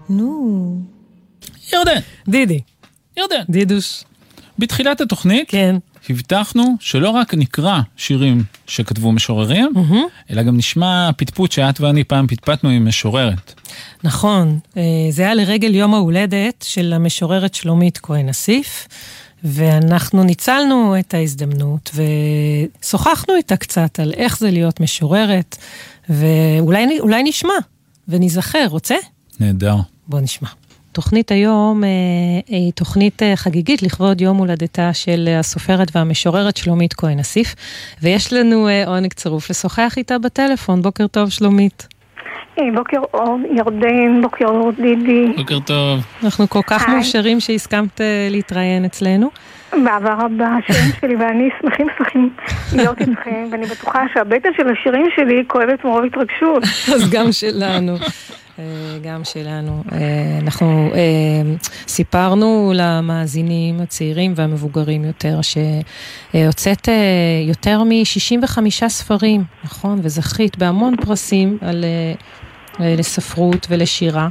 נו. ירדן. דידי. ירדן. דידוש. בתחילת התוכנית, כן. הבטחנו שלא רק נקרא שירים שכתבו משוררים, אלא גם נשמע פטפוט שאת ואני פעם פטפטנו עם משוררת. נכון. זה היה לרגל יום ההולדת של המשוררת שלומית כהן אסיף, ואנחנו ניצלנו את ההזדמנות, ושוחחנו איתה קצת על איך זה להיות משוררת, ואולי נשמע, ונזכר, רוצה? נהדר. בוא נשמע. תוכנית היום היא תוכנית חגיגית לכבוד יום הולדתה של הסופרת והמשוררת שלומית כהן אסיף, ויש לנו עונג צרוף לשוחח איתה בטלפון. בוקר טוב שלומית. בוקר אור ירדן, בוקר אור דידי. בוקר טוב. אנחנו כל כך מאושרים שהסכמת להתראיין אצלנו. בעבר רבה, השירים שלי ואני שמחים להיות איתכם, ואני בטוחה שהבטן של השירים שלי כואבת מרוב התרגשות. אז גם שלנו. גם שלנו. אנחנו סיפרנו למאזינים הצעירים והמבוגרים יותר, שהוצאת יותר מ-65 ספרים, נכון? וזכית בהמון פרסים לספרות ולשירה.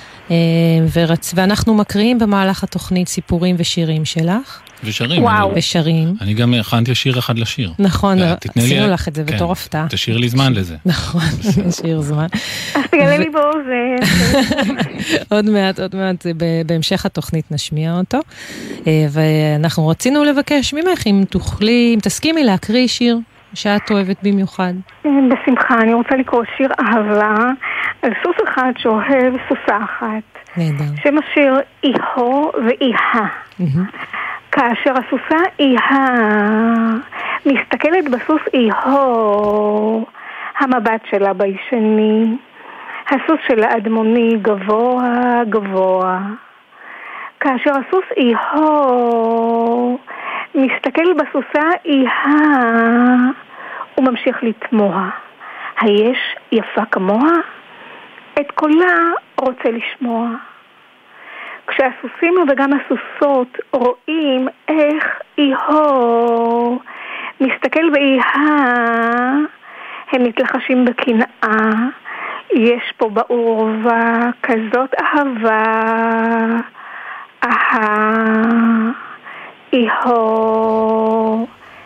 ואנחנו מקריאים במהלך התוכנית סיפורים ושירים שלך. ושרים. וואו. ושרים. אני גם הכנתי שיר אחד לשיר. נכון, עשינו לך את זה בתור הפתעה. תשאיר לי זמן לזה. נכון, תשאיר זמן. אז תגלה לי באוזן. עוד מעט, בהמשך התוכנית נשמיע אותו. ואנחנו רצינו לבקש ממך, אם תסכימי להקריא שיר שאת אוהבת במיוחד. בשמחה, אני רוצה לקרוא שיר אהבה על סוס אחד שאוהב סוסה אחת. נהדר. שם השיר איהו ואיها. כאשר הסוסה איها מסתכלת בסוס איהו, המבט שלה ביישני, הסוס שלה אדמוני גבוה גבוה. כאשר הסוס איהו מסתכל בסוסה איها, הוא ממשיך לתמוה, היש יפה כמוה? את קולה רוצה לשמוע. כשהסוסים וגם הסוסות רואים איך איהו מסתכל באיها, הם מתלחשים בקנאה. יש פה בעורבה כזאת אהבה, איהו,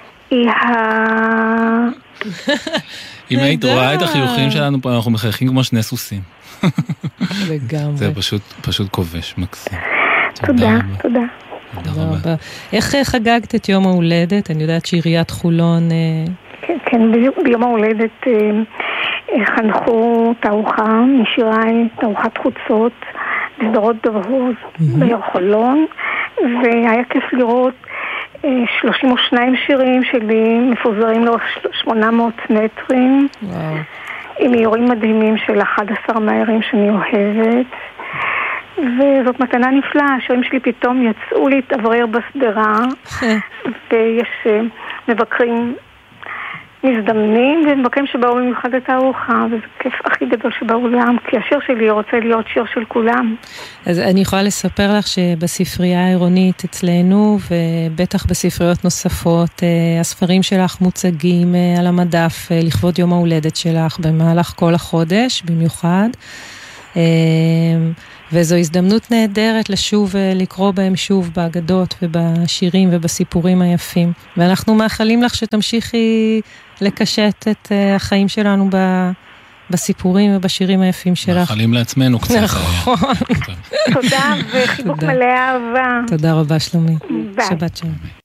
איها. אם היית רואה את החיוכים שלנו פה, אנחנו מחייכים כמו שני סוסים. לגמרי. זה פשוט כובש, מקסים. תודה. תודה רבה. איך חגגת את יום ההולדת? אני יודעת שעיריית חולון... כן, ביום ההולדת חנכו תערוכה משיריי, תערוכת חוצות, בסדרות דבהוז בעיר חולון, והיה כיף לראות 32 שירים שלי מפוזרים לאורך 800 מטרים. וואו. עם איורים מדהימים של 11 מהירים שאני אוהבת, וזאת מתנה נפלאה. השירים שלי פתאום יצאו להתאוורר בסדרה, ויש מבקרים מזדמנים ומבקרים שבאו במיוחד את הארוחה, וזה כיף הכי גדול שבעולם, כי השיר שלי רוצה להיות שיר של כולם. אז אני יכולה לספר לך שבספרייה העירונית אצלנו, ובטח בספריות נוספות, הספרים שלך מוצגים על המדף לכבוד יום ההולדת שלך במהלך כל החודש במיוחד, וזו הזדמנות נהדרת לשוב לקרוא בהם שוב באגדות ובשירים ובסיפורים היפים. ואנחנו מאחלים לך שתמשיכי לקשט את החיים שלנו בסיפורים ובשירים היפים שלך. מאחלים לעצמנו קצת. נכון. תודה וחיבוק מלא אהבה. תודה רבה שלומי. שבת שלום.